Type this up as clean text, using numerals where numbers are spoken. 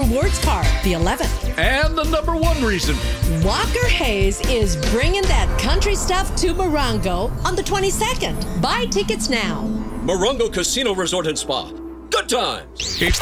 Rewards Park, the 11th. And the number one reason. Walker Hayes is bringing that country stuff to Morongo on the 22nd. Buy tickets now. Morongo Casino Resort and Spa. Good times. It's